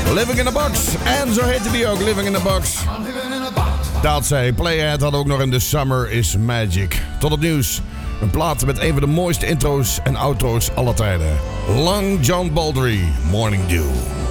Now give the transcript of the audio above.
Living in a Box. En zo heette die ook, Living in a Box. Dat zei Playhead had ook nog in The Summer is Magic. Tot het nieuws. Een plaat met een van de mooiste intro's en outro's aller tijden. Long John Baldry, Morning Dew.